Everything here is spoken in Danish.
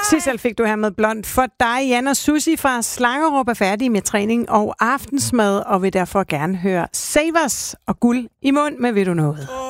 Sissel fik du her med Blond for dig. Jan og Susie fra Slangerup er færdige med træning og aftensmad, og vil derfor gerne høre Savers og Guld i mund med Ved du noget.